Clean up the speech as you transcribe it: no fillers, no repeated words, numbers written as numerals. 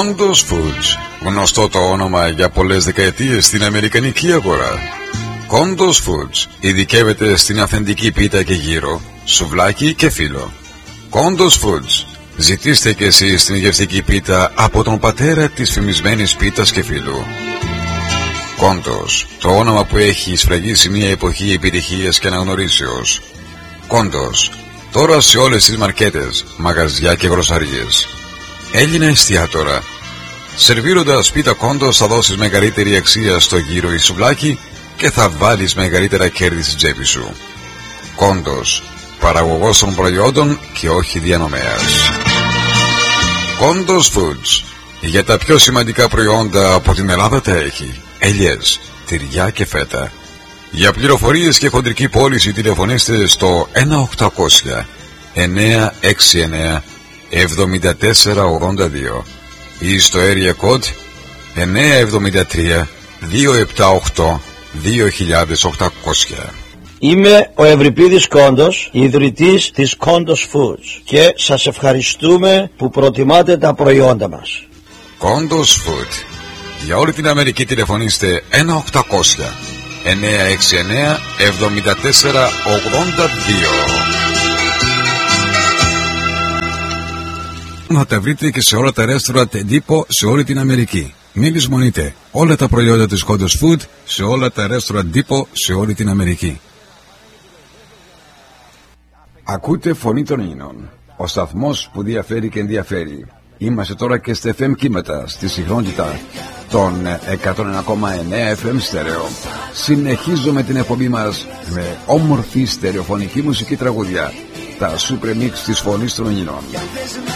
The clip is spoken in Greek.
Condos Foods, γνωστό το όνομα για πολλές δεκαετίες στην αμερικανική αγορά. Condos Foods ειδικεύεται στην αυθεντική πίτα και γύρο, σουβλάκι και φύλλο. Condos Foods, ζητήστε και εσείς την γευστική πίτα από τον πατέρα της φημισμένης πίτας και φύλλου. Condos, το όνομα που έχει σφραγίσει μια εποχή επιτυχίας και αναγνωρίσεως. Condos, τώρα σε όλες τις μαρκέτες, μαγαζιά και γροσαριές. Έλληνα εστιατόρα. Σερβίροντας πίτα Condos θα δώσεις μεγαλύτερη αξία στο γύρο ή σουβλάκι και θα βάλεις μεγαλύτερα κέρδη στην τσέπη σου. Condos, παραγωγός των προϊόντων και όχι διανομέας. Condos Foods, για τα πιο σημαντικά προϊόντα από την Ελλάδα τα έχει. Ελιές, τυριά και φέτα. Για πληροφορίες και χοντρική πώληση τηλεφωνήστε στο 1-800 969 7482 ή στο area code 973 278 2800. Είμαι ο Ευρυπίδης Κόντος, ιδρυτής της Condos Foods και σας ευχαριστούμε που προτιμάτε τα προϊόντα μας. Condos Food. Για όλη την Αμερική τηλεφωνήστε 1-800 969 7482. Να τα βρείτε και σε όλα τα restaurant εντύπω σε όλη την Αμερική. Μην λησμονείτε όλα τα προϊόντα της Condos Food σε όλα τα restaurant εντύπω σε όλη την Αμερική. Ακούτε Φωνή των Ίνων, ο σταθμός που διαφέρει και ενδιαφέρει. Είμαστε τώρα και στα FM κύματα, στη συχνότητα των 101,9 FM στέρεο. Συνεχίζουμε την εκπομπή μας με όμορφη στερεοφωνική μουσική τραγουδιά, τα Super Mix της Φωνής των Ίνων.